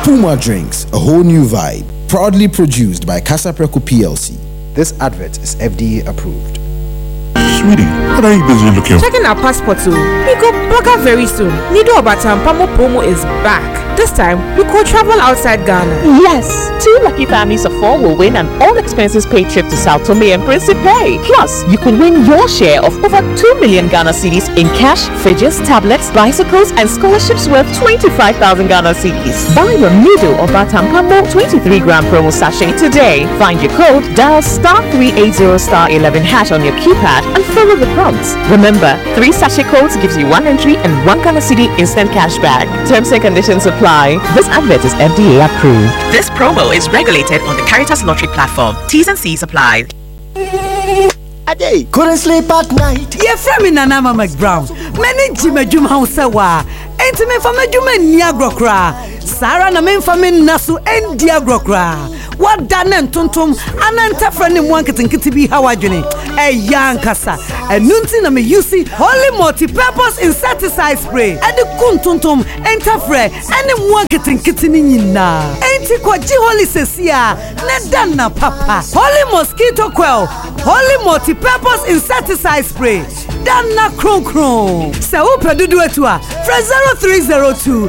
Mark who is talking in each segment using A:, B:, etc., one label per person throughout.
A: Puma Drinks, a whole new vibe. Proudly produced by Casa Preco PLC. This advert is FDA approved.
B: Sweetie, what are you busy looking for?
C: Checking our passport too. We go Baga very soon. Nido Obatampamo promo is back. This time, we could travel outside Ghana.
D: Yes! 2 lucky families of 4 will win an all-expenses paid trip to Sao Tome and Principe. Plus, you could win your share of over 2 million Ghana cedis in cash, fridges, tablets, bicycles, and scholarships worth 25,000 Ghana cedis. Buy your Nido Obatampamo 23-gram promo sachet today. Find your code, dial *380*11# on your keypad, and follow the prompts. Remember, 3 sachet codes gives you 1 entry and 1 Ghana cedi instant cash back. Terms and conditions apply. This advert is FDA approved.
E: This promo is regulated on the Caritas Lottery platform. T's and C's apply.
F: Ade, couldn't sleep at night.
G: Yeah, from me Nana McBrown. Many Jimajum House Sawa. Ain't me from a Juman Niagrokra. Sarah na men from Nasu and Diagrokra. What done and tuntum, and then Tafran in one kitten kitty Hawajuni. A young cassa. And Nuntin me UC holy multi-purpose insecticide spray. And the kuntuntum and Tafre and the one kitten kittinina. Ain't it what Holy Cecia? Nedana papa. Holy mosquito quell. Holy multi-purpose insecticide spray. Dana kron kron. So Pedudu etua. Fra 0302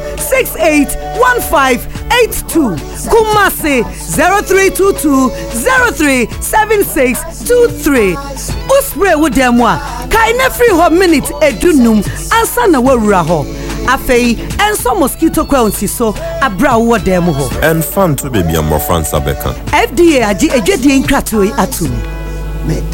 G: 681582. Kumasi 0322 037623. Uspray with them one. Kaine free ho minute edunum ansa na wawura ho. Afei enso mosquito coil so abra wo dem ho.
B: And fun to baby and more France Abeka.
G: FDA agi ejedi nkrato atum.